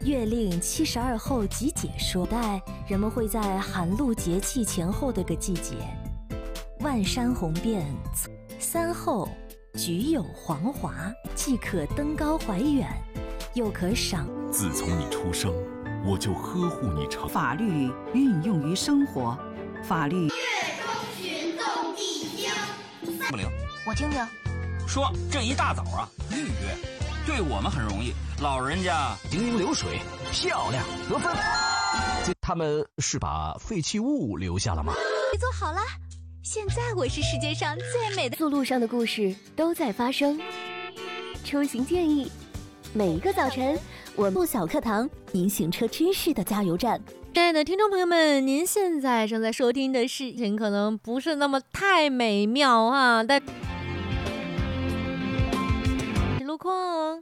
月令72候集解说，代人们会在寒露节气前后的个季节，万山红遍，3候菊有黄华，既可登高怀远，又可赏。 自从你出生，我就呵护你成。 法律运用于生活，法律。 月中寻动地经。 不灵， 我听听。 说这一大早啊，预约，对我们很容易，老人家行云流水，漂亮得分。他们是把废弃物留下了吗？ 你做好了，现在我是世界上最美的。 速路上的故事都在发生。出行建议：每一个早晨，我们小课堂，您行车知识的加油站。 亲爱的听众朋友们，您现在正在收听的事情可能不是那么太美妙啊，但路况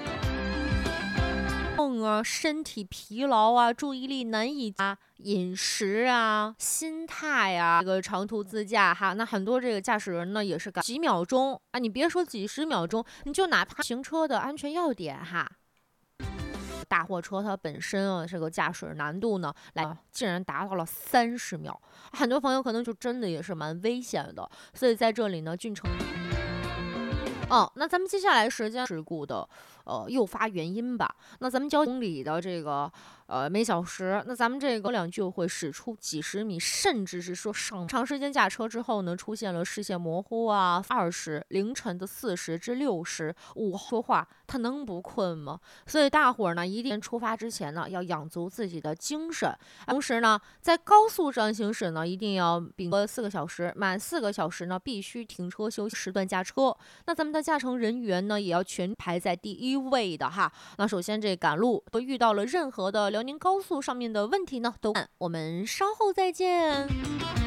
身体疲劳啊，注意力难以饮食啊，心态啊，这个长途自驾哈，那很多这个驾驶人呢也是几秒钟啊，你别说几十秒钟，你就哪怕行车的安全要点哈。大货车它本身啊，这个驾驶难度呢，竟然达到了30秒，很多朋友可能就真的也是蛮危险的，所以在这里呢，俊成。那咱们接下来时间事故的诱发原因吧。那咱们交公里的这个每小时，那咱们这个量就会驶出几十米，甚至是说长时间驾车之后呢，出现了视线模糊啊，20凌晨的40至60，午后说话他能不困吗？所以大伙儿呢，一定出发之前呢，要养足自己的精神，同时呢，在高速上行驶呢，一定要秉4个小时，满4个小时呢，必须停车休息时段驾车。那咱们的驾乘人员呢，也要全排在第1位的哈。那首先这赶路都遇到了任何的辽宁高速上面的问题呢，我们稍后再见。